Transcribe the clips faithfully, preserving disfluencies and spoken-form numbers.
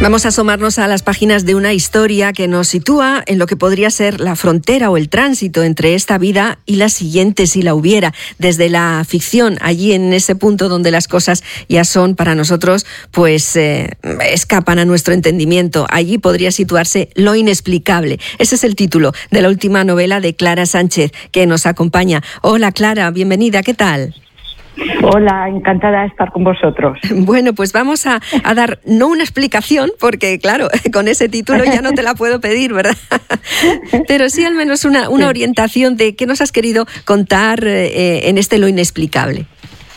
Vamos a asomarnos a las páginas de una historia que nos sitúa en lo que podría ser la frontera o el tránsito entre esta vida y la siguiente, si la hubiera, desde la ficción, allí en ese punto donde las cosas ya son para nosotros, pues eh, escapan a nuestro entendimiento. Allí podría situarse lo inexplicable. Ese es el título de la última novela de Clara Sánchez, que nos acompaña. Hola Clara, bienvenida, ¿qué tal? Hola, encantada de estar con vosotros. Bueno, pues vamos a, a dar no una explicación, porque claro, con ese título ya no te la puedo pedir, ¿verdad? Pero sí al menos una, una orientación de qué nos has querido contar eh, en este Lo Inexplicable.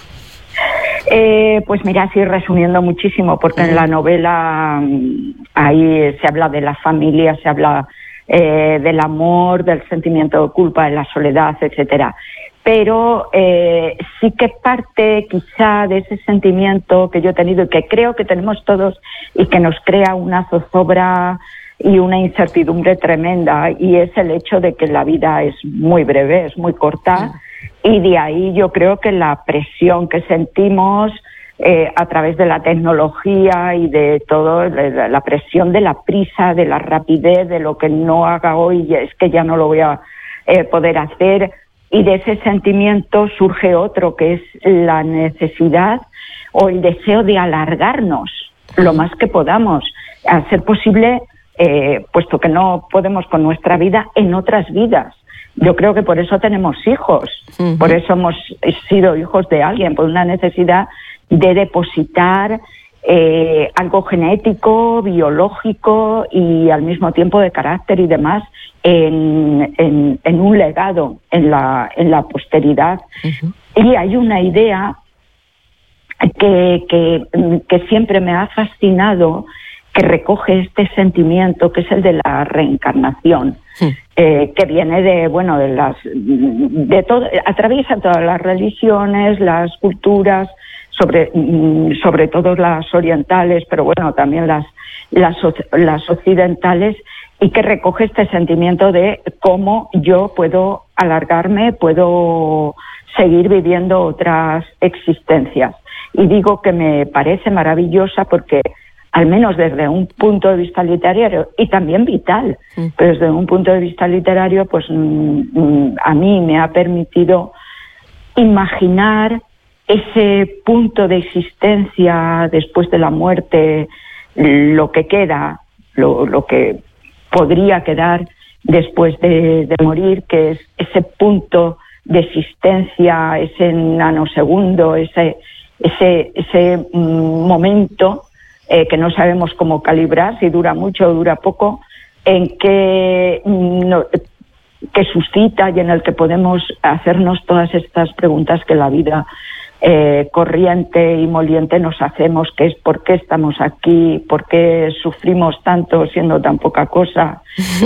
Eh, pues mira, así resumiendo muchísimo, porque en la novela ahí se habla de la familia, se habla eh, del amor, del sentimiento de culpa, de la soledad, etcétera. Pero eh, sí que parte quizá de ese sentimiento que yo he tenido y que creo que tenemos todos y que nos crea una zozobra y una incertidumbre tremenda, y es el hecho de que la vida es muy breve, es muy corta, y de ahí yo creo que la presión que sentimos eh, a través de la tecnología y de todo, de la presión de la prisa, de la rapidez, de lo que no haga hoy es que ya no lo voy a eh, poder hacer. Y de ese sentimiento surge otro, que es la necesidad o el deseo de alargarnos lo más que podamos, a ser posible, eh, puesto que no podemos con nuestra vida, en otras vidas. Yo creo que por eso tenemos hijos, uh-huh. por eso hemos sido hijos de alguien, por una necesidad de depositar eh, algo genético, biológico y al mismo tiempo de carácter y demás, En, en, en un legado en la, en la posteridad. Uh-huh. Y hay una idea que, que, que siempre me ha fascinado, que recoge este sentimiento, que es el de la reencarnación, uh-huh. eh, que viene de, bueno, de las, de todo, atraviesa todas las religiones, las culturas, sobre, sobre todo las orientales, pero bueno, también las, las, las occidentales, y que recoge este sentimiento de cómo yo puedo alargarme, puedo seguir viviendo otras existencias. Y digo que me parece maravillosa porque, al menos desde un punto de vista literario, y también vital, sí. pero desde un punto de vista literario, pues mm, a mí me ha permitido imaginar ese punto de existencia después de la muerte, lo que queda, lo, lo que podría quedar después de, de morir, que es ese punto de existencia, ese nanosegundo, ese, ese, ese momento eh, que no sabemos cómo calibrar, si dura mucho o dura poco, en que, no, que suscita y en el que podemos hacernos todas estas preguntas que la vida Eh, corriente y moliente nos hacemos, que es por qué estamos aquí, por qué sufrimos tanto siendo tan poca cosa,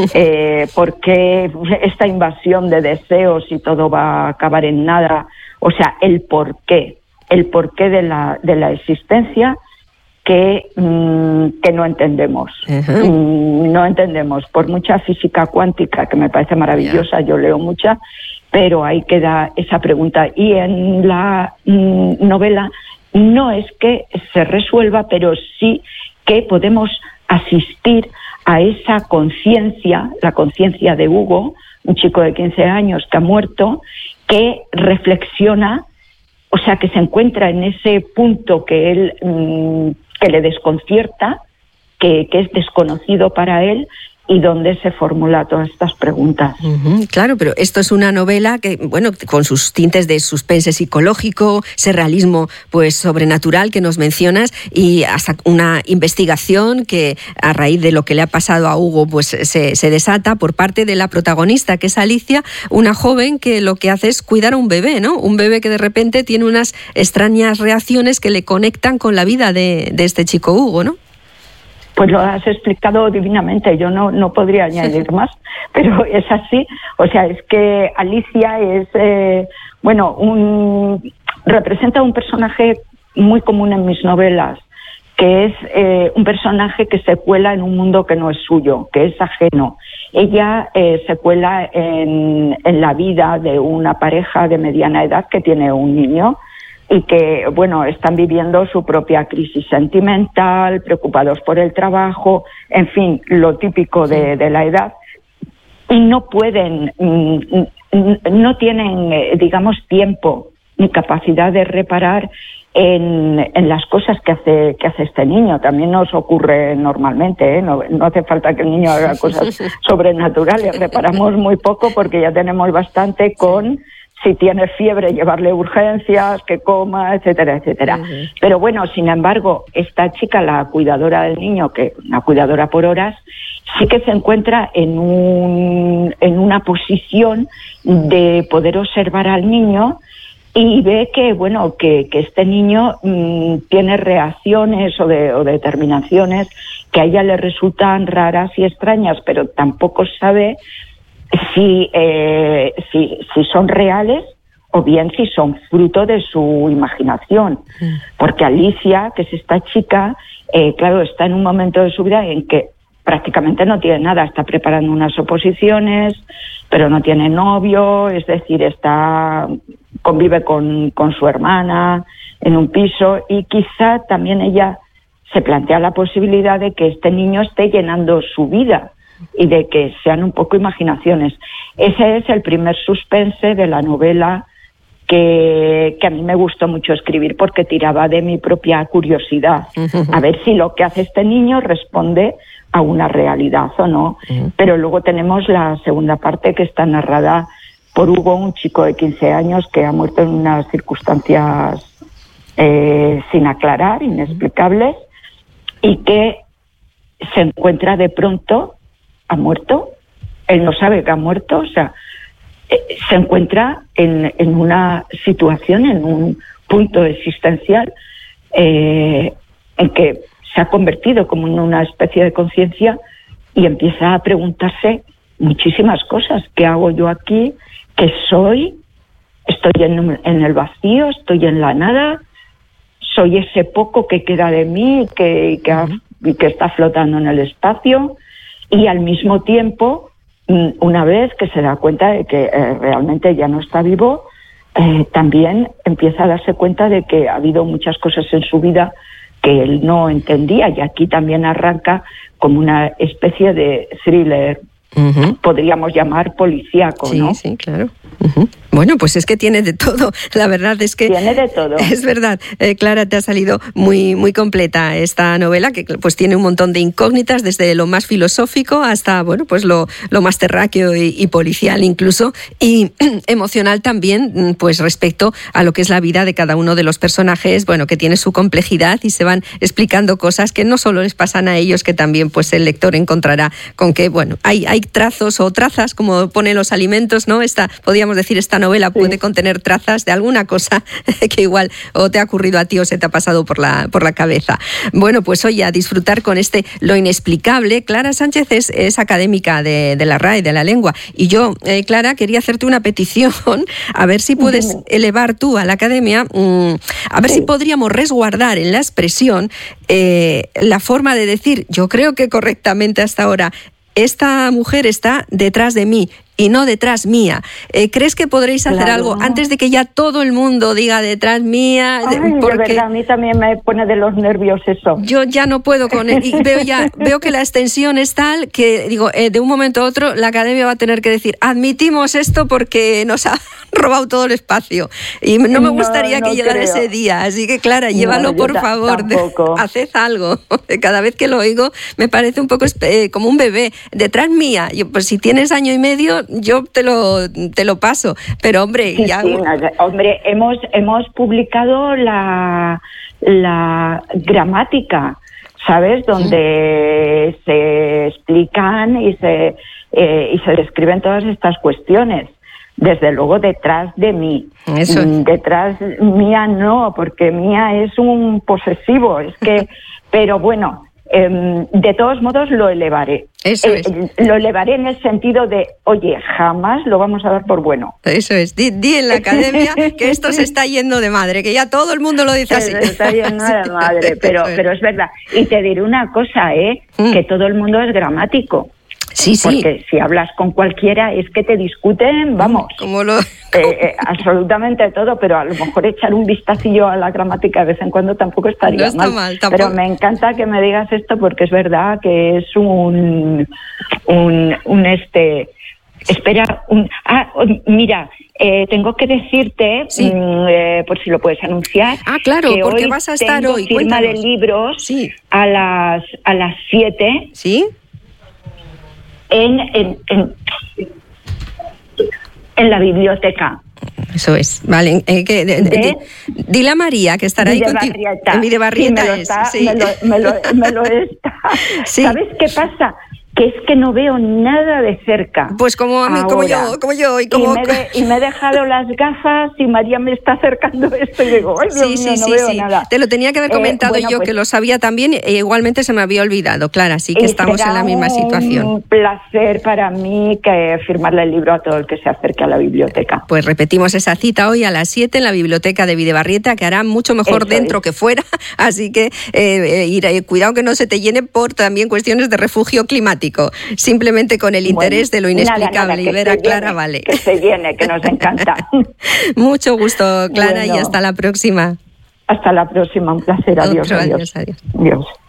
eh, por qué esta invasión de deseos y todo va a acabar en nada. O sea, el por qué, el porqué de la, de la existencia que, mmm, que no entendemos. Uh-huh. Mm, no entendemos, por mucha física cuántica, que me parece maravillosa, yeah. yo leo mucha, pero ahí queda esa pregunta. Y en la mm, novela no es que se resuelva, pero sí que podemos asistir a esa conciencia, la conciencia de Hugo, un chico de quince años que ha muerto, que reflexiona, o sea, que se encuentra en ese punto que él mmm, que le desconcierta, que, que es desconocido para él, y donde se formula todas estas preguntas. Uh-huh, claro, pero esto es una novela que, bueno, con sus tintes de suspense psicológico, ese realismo pues sobrenatural que nos mencionas, y hasta una investigación que a raíz de lo que le ha pasado a Hugo pues se, se desata por parte de la protagonista, que es Alicia, una joven que lo que hace es cuidar a un bebé, ¿no? Un bebé que de repente tiene unas extrañas reacciones que le conectan con la vida de, de este chico Hugo, ¿no? Pues lo has explicado divinamente, yo no, no podría añadir más, pero es así. O sea, es que Alicia es, eh, bueno, un, representa un personaje muy común en mis novelas, que es eh, un personaje que se cuela en un mundo que no es suyo, que es ajeno. Ella eh, se cuela en, en la vida de una pareja de mediana edad que tiene un niño, y que, bueno, están viviendo su propia crisis sentimental, preocupados por el trabajo, en fin, lo típico de, de la edad, y no pueden, no tienen, digamos, tiempo ni capacidad de reparar en, en las cosas que hace que hace este niño. También nos ocurre normalmente, ¿eh? no, no hace falta que el niño haga cosas sobrenaturales, reparamos muy poco porque ya tenemos bastante con si tiene fiebre llevarle urgencias, que coma, etcétera, etcétera. Uh-huh. Pero bueno, sin embargo, esta chica, la cuidadora del niño, que una cuidadora por horas, sí que se encuentra en un en una posición de poder observar al niño y ve que, bueno, que, que este niño mmm, tiene reacciones o, de, o determinaciones que a ella le resultan raras y extrañas, pero tampoco sabe si, eh, si, si son reales o bien si son fruto de su imaginación. Mm. Porque Alicia, que es esta chica, eh, claro, está en un momento de su vida en que prácticamente no tiene nada, está preparando unas oposiciones, pero no tiene novio, es decir, está convive con, con su hermana en un piso y quizá también ella se plantea la posibilidad de que este niño esté llenando su vida y de que sean un poco imaginaciones. Ese es el primer suspense de la novela que, que a mí me gustó mucho escribir porque tiraba de mi propia curiosidad, a ver si lo que hace este niño responde a una realidad o no. Uh-huh. Pero luego tenemos la segunda parte que está narrada por Hugo, un chico de quince años que ha muerto en unas circunstancias eh, sin aclarar, inexplicables, y que se encuentra de pronto, ha muerto, él no sabe que ha muerto, o sea, eh, se encuentra en, en una situación, en un punto existencial eh, en que se ha convertido como en una especie de conciencia y empieza a preguntarse muchísimas cosas. ¿Qué hago yo aquí? ¿Qué soy? ¿Estoy en, en el vacío? ¿Estoy en la nada? ¿Soy ese poco que queda de mí que, que, ha, que está flotando en el espacio? Y al mismo tiempo, una vez que se da cuenta de que eh, realmente ya no está vivo, eh, también empieza a darse cuenta de que ha habido muchas cosas en su vida que él no entendía, y aquí también arranca como una especie de thriller, uh-huh. podríamos llamar policíaco, sí, ¿no? Sí, sí, claro. Uh-huh. Bueno, pues es que tiene de todo, la verdad es que... Tiene de todo. Es verdad, eh, Clara, te ha salido muy, muy completa esta novela, que pues tiene un montón de incógnitas, desde lo más filosófico hasta, bueno, pues lo, lo más terráqueo y, y policial incluso, y emocional también, pues respecto a lo que es la vida de cada uno de los personajes, bueno, que tiene su complejidad y se van explicando cosas que no solo les pasan a ellos, que también pues el lector encontrará con que, bueno, hay, hay trazos o trazas, como ponen los alimentos, ¿no? Esta, podríamos decir, esta novela sí. puede contener trazas de alguna cosa que igual o te ha ocurrido a ti o se te ha pasado por la, por la cabeza. Bueno, pues oye, a disfrutar con este Lo Inexplicable. Clara Sánchez es, es académica de, de la R A E, de la lengua, y yo, eh, Clara, quería hacerte una petición, a ver si puedes sí. elevar tú a la academia, mmm, a ver sí. si podríamos resguardar en la expresión eh, la forma de decir, yo creo que correctamente hasta ahora, esta mujer está detrás de mí y no detrás mía. Eh, ¿Crees que podréis hacer claro, algo ¿no? antes de que ya todo el mundo diga detrás mía? Ay, porque de verdad, a mí también me pone de los nervios eso. Yo ya no puedo con él. Y veo ya veo que la extensión es tal que, digo, eh, de un momento a otro la academia va a tener que decir, admitimos esto porque nos ha robado todo el espacio. Y no me gustaría no, no que llegara creo. ese día. Así que, Clara, llévalo, no, por favor. De, haced algo. Cada vez que lo oigo me parece un poco eh, como un bebé. Detrás mía. Yo, pues si tienes año y medio, yo te lo te lo paso, pero hombre, sí, ya... sí, hombre, hemos hemos publicado la la gramática, ¿sabes? Donde sí. se explican y se eh, y se describen todas estas cuestiones. Desde luego detrás de mí. Eso. Detrás mía no, porque mía es un posesivo, es que pero bueno, Eh, de todos modos lo elevaré. Eso es. Eh, lo elevaré en el sentido de, oye, jamás lo vamos a dar por bueno. Eso es. Di, di en la academia que esto se está yendo de madre, que ya todo el mundo lo dice así. Se está yendo de madre, pero, pero es verdad. Y te diré una cosa, ¿eh? Mm. Que todo el mundo es gramático. Sí, sí. Porque si hablas con cualquiera es que te discuten, vamos, como lo... eh, eh, absolutamente todo, pero a lo mejor echar un vistacillo a la gramática de vez en cuando tampoco estaría no está mal. mal tampoco. Pero me encanta que me digas esto porque es verdad que es un, un, un este... Espera, un, ah, mira, eh, tengo que decirte, sí. mm, eh, por si lo puedes anunciar. Ah, claro, que porque hoy vas a estar tengo hoy. Firma Cuéntanos. de libros sí. a las a las siete. ¿Sí? En, en, en, en la biblioteca. Eso es, vale. Eh, que, de, de, de, dile a María que estará ahí contigo. En Videbarrieta. Sí, me lo está, sí. me, lo, me, lo, me lo está. Sí. ¿Sabes qué pasa? Que es que no veo nada de cerca. Pues como, mí, como yo, como yo. Y, como... Y, me de, y me he dejado las gafas y María me está acercando esto y digo, ay, Dios sí, mío, sí, no sí, veo sí. nada. Te lo tenía que haber comentado eh, bueno, yo, pues, que lo sabía también, e igualmente se me había olvidado, Clara, así que estamos en la misma situación. Un placer para mí que firmarle el libro a todo el que se acerque a la biblioteca. Pues repetimos esa cita hoy a las siete en la biblioteca de Videbarrieta, que hará mucho mejor Eso dentro es. que fuera, así que eh, eh, cuidado que no se te llene por también cuestiones de refugio climático. Simplemente Simplemente con el interés bueno, de lo inexplicable. Nada, nada, y ver a Clara, llene, vale. Que se llene, que nos encanta. Mucho gusto, Clara, bueno, y hasta la próxima. Hasta la próxima, un placer. Adiós. Otro, adiós. adiós, adiós. adiós.